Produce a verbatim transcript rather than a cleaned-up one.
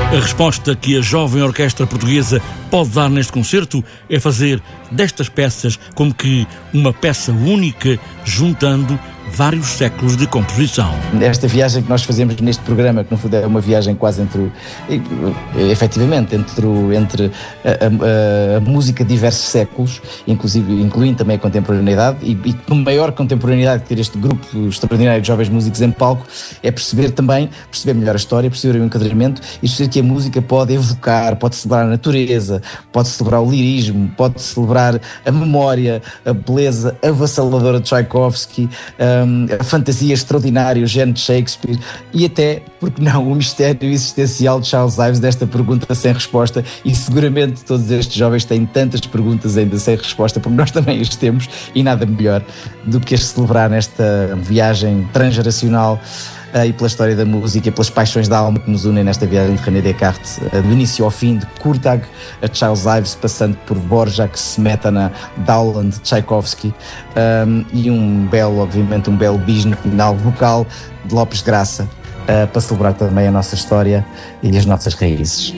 A resposta que a jovem orquestra portuguesa pode dar neste concerto é fazer destas peças como que uma peça única, juntando vários séculos de composição. Esta viagem que nós fazemos neste programa, que no fundo é uma viagem quase entre, o, efetivamente, entre, o, entre a, a, a música de diversos séculos, inclusive, incluindo também a contemporaneidade, e, e com maior contemporaneidade que ter este grupo extraordinário de jovens músicos em palco, é perceber também, perceber melhor a história, perceber o enquadramento e perceber que a música pode evocar, pode celebrar a natureza, pode celebrar o lirismo, pode celebrar a memória, a beleza avassaladora de Tchaikovsky, a fantasia extraordinária, o gênio de Shakespeare e até, porque não, o mistério existencial de Charles Ives desta pergunta sem resposta. E seguramente todos estes jovens têm tantas perguntas ainda sem resposta, porque nós também as temos, e nada melhor do que as celebrar nesta viagem transgeracional uh, e pela história da música e pelas paixões da alma que nos unem nesta viagem de René Descartes, uh, do início ao fim, de Kurtág a Charles Ives, passando por Dvorak, Smetana, Dowland, Tchaikovsky, um, e um belo, obviamente um belo bis no final vocal de Lopes de Graça, uh, para celebrar também a nossa história e as nossas raízes.